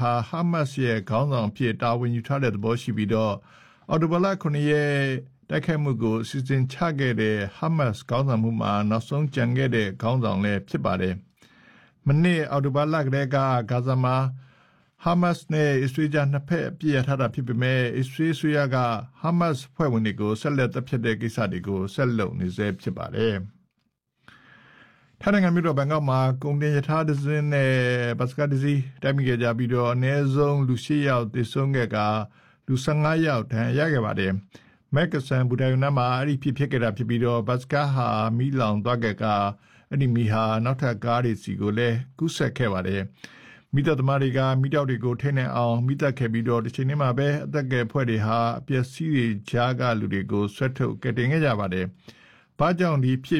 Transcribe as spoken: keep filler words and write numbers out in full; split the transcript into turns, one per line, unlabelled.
ဟာဟာမတ်စ်ရဲ့ခေါင်းဆောင်ဖြစ်တာဝန်ယူထားတဲ့သဘောရှိပြီးတော့အော်တိုဘလာခုနှစ်ရဲ့တိုက်ခိုက်မှုကိုစီစဉ်ချခဲ့တဲ့ဟာမတ်စ်ခေါင်းဆောင်မှုမှာနောက်ဆုံးကြံခဲ့တဲ့ခေါင်းဆောင်လည်းဖြစ်ပါတယ်။မနေ့အော်တိုဘလာကလေးကဂါဇာမှာဟာမတ်စ်နဲ့အစ္စရေးကြားနှစ်ဖက်အပြစ်ရထားတာဖြစ်ပေမဲ့အစ္စရေးဆွေးရကဟာမတ်စ်ဖွဲ့ဝင်တွေကိုဆက်လက်တပ်ဖြတ်တဲ့ကိစ္စတွေကိုဆက်လုပ်နေစေဖြစ်ပါတယ်။ထိုင်းနိုင်ငံမြို့တော်ဘန်ကောက်မှာကုန်တင်ရထားတစ်စင်းနဲ့ဘတ်စကားတစ်စီးတိုက်မိခဲ့ကြပြီးတော့အနည်းဆုံးလူ၈ယောက်သေဆုံးခဲ့ကလူ၁၅ယောက်ဒဏ်ရာရခဲ့ပါတယ်။မက်ကဆန်ဘူဒိုင်နာမှာအဲ့ဒီဖြစ်ဖြစ်ခဲ့တာဖြစ်ပြီးတော့ဘတ်စကားဟာမီးလောင်သွားခဲ့ကအဲ့ဒီမီးဟာနောက်ထပ်ကားတွေစီကိုလည်းကူးဆက်ခဲ့ပါတယ်။မိသက်သမားတွေကမိတောက်တွေကိုထိနေအောင်မိသက်ခဲ့ပြီးတော့တစ်ချိန်တည်းမှာပဲအသက်ကယ်ဖွဲ့တွေဟာအပျက်စီးတွေကြားကလူတွေကိုဆွဲထုတ်ကယ်တင်ခဲ့ကြပါတယ်။ဘာကြောင့်ဒီဖြစ်